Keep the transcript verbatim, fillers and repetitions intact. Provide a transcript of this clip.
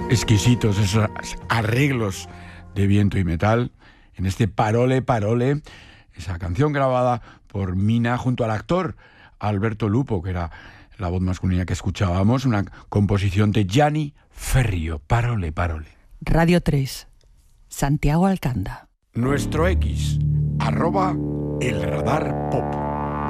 Exquisitos esos arreglos de viento y metal en este Parole Parole, esa canción grabada por Mina junto al actor Alberto Lupo, que era la voz masculina que escuchábamos, una composición de Gianni Ferrio. Parole Parole. Radio tres, Santiago Alcanda. Nuestro X, arroba el radar pop.